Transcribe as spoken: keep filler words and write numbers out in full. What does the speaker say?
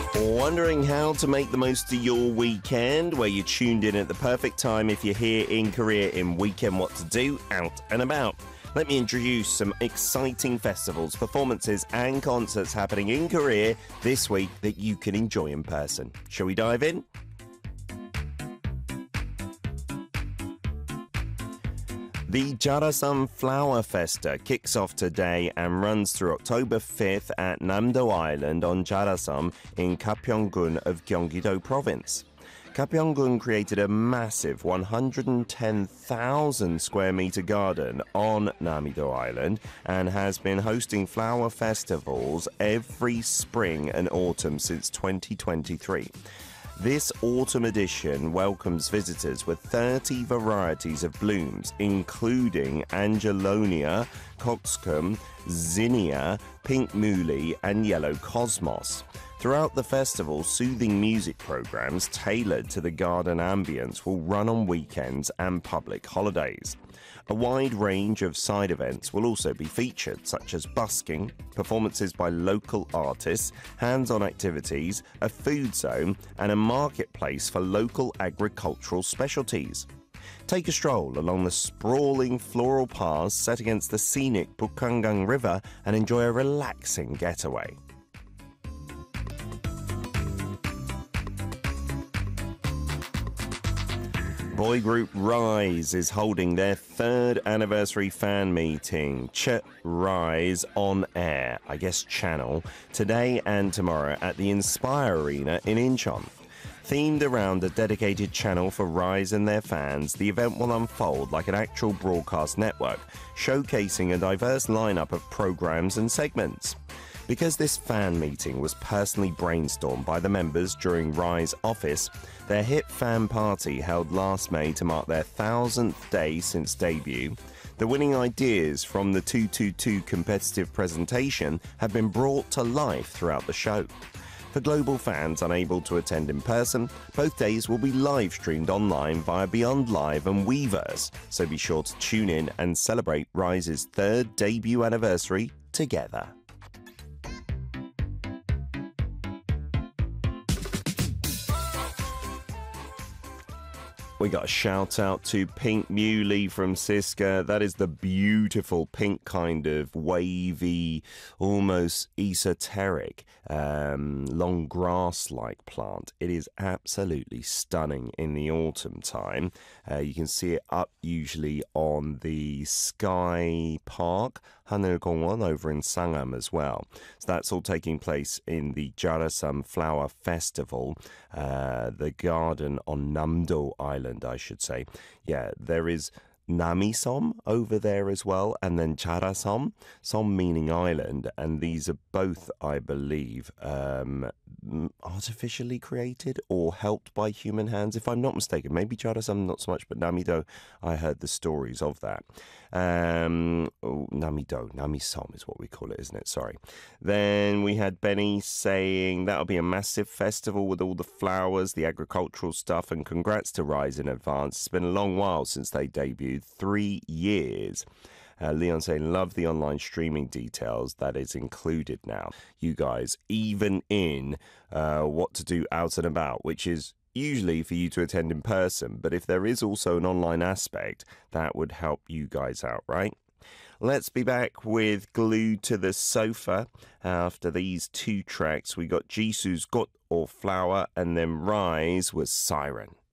Wondering how to make the most of your weekend, where you're tuned in at the perfect time if you're here in Korea in Weekend What to Do, out and about. Let me introduce some exciting festivals, performances and concerts happening in Korea this week that you can enjoy in person. Shall we dive in? The Jarasam Flower Festa kicks off today and runs through October fifth at Namdo Island on Jarasam in Gapyeong-gun of Gyeonggi-do Province. Gapyeong-gun created a massive one hundred ten thousand square meter garden on Namido Island and has been hosting flower festivals every spring and autumn since twenty twenty-three. This autumn edition welcomes visitors with thirty varieties of blooms, including Angelonia, Coxcomb, Zinnia, Pink Moly, and Yellow Cosmos. Throughout the festival, soothing music programs tailored to the garden ambience will run on weekends and public holidays. A wide range of side events will also be featured, such as busking, performances by local artists, hands-on activities, a food zone, and a marketplace for local agricultural specialties. Take a stroll along the sprawling floral paths set against the scenic Bukhangang River and enjoy a relaxing getaway. Boy group Rise is holding their third anniversary fan meeting, Ch Rise On Air, I guess channel, today and tomorrow at the Inspire Arena in Incheon. Themed around a dedicated channel for Rise and their fans, the event will unfold like an actual broadcast network, showcasing a diverse lineup of programs and segments. Because this fan meeting was personally brainstormed by the members during Rise office, their hit fan party held last May to mark their thousandth day since debut. The winning ideas from the two two two competitive presentation have been brought to life throughout the show. For global fans unable to attend in person, both days will be live streamed online via Beyond Live and Weverse, so be sure to tune in and celebrate Rise's third debut anniversary together. We got a shout out to Pink Moly from Siska. That is the beautiful pink kind of wavy, almost esoteric, um, long grass-like plant. It is absolutely stunning in the autumn time. Uh, you can see it up usually on the Sky Park, Haneulgongwon, over in Sangam as well. So that's all taking place in the Jarasam Flower Festival, uh, the garden on Namdo Island, I should say. Yeah, there is Namisom over there as well, and then Jarasam, Som meaning island, and these are both, I believe, um, artificially created or helped by human hands, if I'm not mistaken. Maybe Jarasam not so much, but Namido, I heard the stories of that. Um, oh, Namido, Namisom is what we call it, isn't it? Sorry. Then we had Benny saying that'll be a massive festival with all the flowers, the agricultural stuff, and congrats to Rise in advance. It's been a long while since they debuted. Three years. Uh, Leon saying, love the online streaming details that is included now. You guys, even in uh, What to Do Out and About, which is usually for you to attend in person, but if there is also an online aspect, that would help you guys out, right? Let's be back with Glued to the Sofa. After these two tracks, we got Jisoo's Got or Flower, and then Rise was Siren.